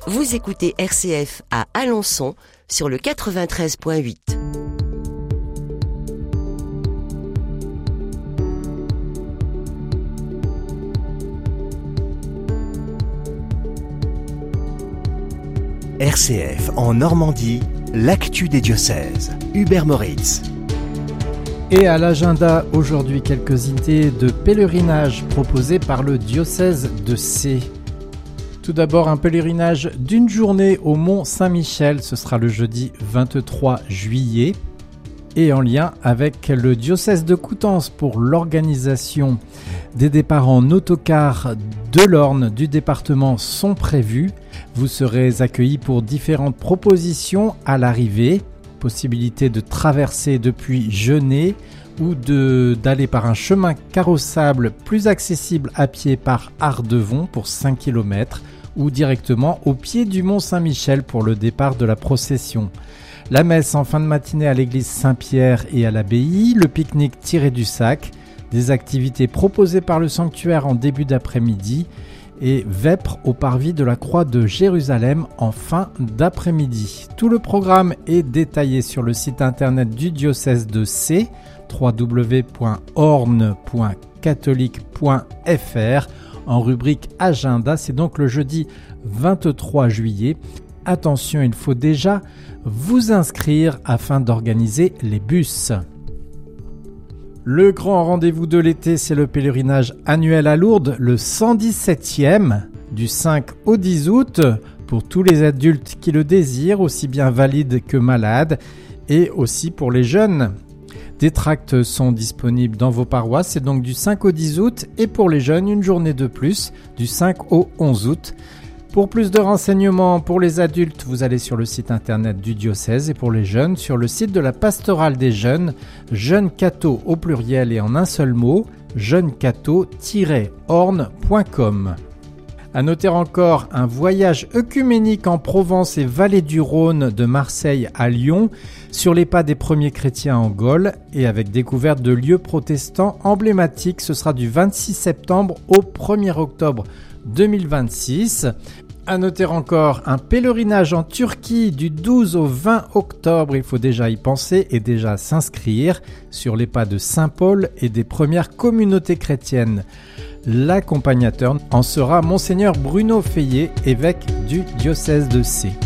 Vous écoutez RCF à Alençon sur le 93.8. RCF en Normandie, l'actu des diocèses. Hubert Moritz. Et à l'agenda, aujourd'hui, quelques idées de pèlerinage proposées par le diocèse de Sées. Tout d'abord, un pèlerinage d'une journée au Mont Saint-Michel, ce sera le jeudi 23 juillet. Et en lien avec le diocèse de Coutances pour l'organisation des départs en autocar de l'Orne du département sont prévus. Vous serez accueillis pour différentes propositions à l'arrivée. Possibilité de traverser depuis Genêt ou d'aller par un chemin carrossable plus accessible à pied par Ardevon pour 5 km ou directement au pied du Mont Saint-Michel pour le départ de la procession. La messe en fin de matinée à l'église Saint-Pierre et à l'abbaye, le pique-nique tiré du sac, des activités proposées par le sanctuaire en début d'après-midi et vêpres au parvis de la Croix de Jérusalem en fin d'après-midi. Tout le programme est détaillé sur le site internet du diocèse de Sées, www.orne.catholique.fr, en rubrique Agenda. C'est donc le jeudi 23 juillet. Attention, il faut déjà vous inscrire afin d'organiser les bus. Le grand rendez-vous de l'été, c'est le pèlerinage annuel à Lourdes, le 117e, du 5 au 10 août, pour tous les adultes qui le désirent, aussi bien valides que malades, et aussi pour les jeunes. Des tracts sont disponibles dans vos paroisses, c'est donc du 5 au 10 août, et pour les jeunes, une journée de plus, du 5 au 11 août. Pour plus de renseignements pour les adultes, vous allez sur le site internet du diocèse et pour les jeunes, sur le site de la pastorale des jeunes, Jeunes Cathos au pluriel et en un seul mot, jeunescathos-orne.com. À noter encore un voyage œcuménique en Provence et vallée du Rhône de Marseille à Lyon, sur les pas des premiers chrétiens en Gaule et avec découverte de lieux protestants emblématiques. Ce sera du 26 septembre au 1er octobre 2026. À noter encore un pèlerinage en Turquie du 12 au 20 octobre. Il faut déjà y penser et déjà s'inscrire sur les pas de Saint Paul et des premières communautés chrétiennes. L'accompagnateur en sera Monseigneur Bruno Feillet, évêque du diocèse de Sées.